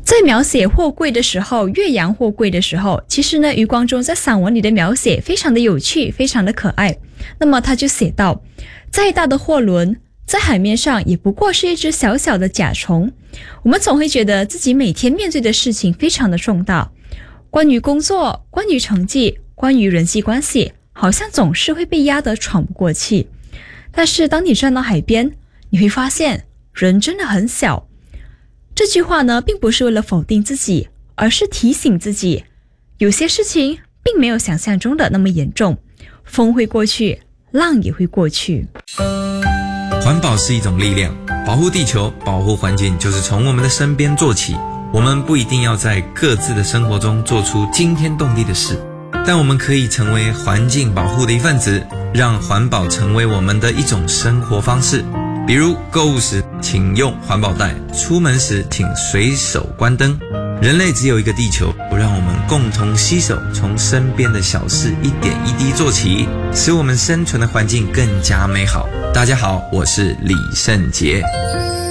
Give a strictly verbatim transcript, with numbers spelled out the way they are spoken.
在描写货柜的时候，岳阳货柜的时候，其实呢，余光中在散文里的描写非常的有趣，非常的可爱。那么他就写到，再大的货轮在海面上也不过是一只小小的甲虫，我们总会觉得自己每天面对的事情非常的重大，关于工作，关于成绩，关于人际关系，好像总是会被压得喘不过气。但是当你站到海边，你会发现人真的很小。这句话呢，并不是为了否定自己，而是提醒自己，有些事情并没有想象中的那么严重，风会过去，浪也会过去。 环保是一种力量，保护地球，保护环境，就是从我们的身边做起。我们不一定要在各自的生活中做出惊天动地的事，但我们可以成为环境保护的一份子，让环保成为我们的一种生活方式。比如购物时请用环保袋，出门时请随手关灯。人类只有一个地球，让我们共同携手，从身边的小事一点一滴做起，使我们生存的环境更加美好。大家好，我是李圣杰。